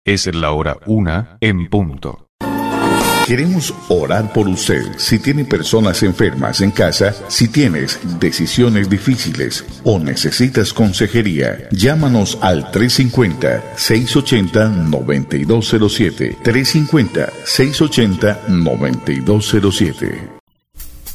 Es la hora 1 en punto. Queremos orar por usted. Si tiene personas enfermas en casa, si tienes decisiones difíciles o necesitas consejería, llámanos al 350-680-9207. 350-680-9207.